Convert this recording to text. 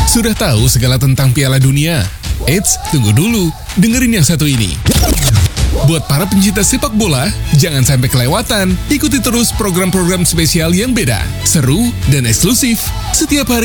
Sudah tahu segala tentang Piala Dunia? Eits, tunggu dulu. Dengerin yang satu ini. Buat para pencinta sepak bola, jangan sampai kelewatan. Ikuti terus program-program spesial yang beda, seru, dan eksklusif setiap hari.